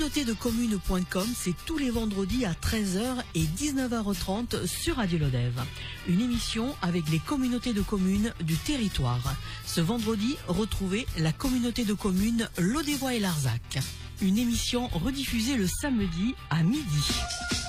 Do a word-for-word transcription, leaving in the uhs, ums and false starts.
communauté de communes point com, c'est tous les vendredis à treize heures et dix-neuf heures trente sur Radio Lodève. Une émission avec les communautés de communes du territoire. Ce vendredi, retrouvez la communauté de communes Lodévois et Larzac. Une émission rediffusée le samedi à midi.